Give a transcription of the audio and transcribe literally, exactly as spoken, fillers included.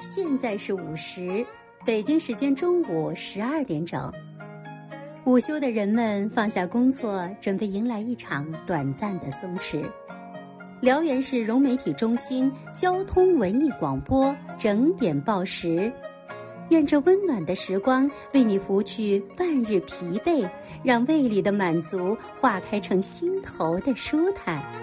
现在是午时，北京时间中午十二点整。午休的人们放下工作，准备迎来一场短暂的松弛。辽源市融媒体中心交通文艺广播整点报时，愿这温暖的时光为你拂去半日疲惫，让胃里的满足化开成心头的舒坦。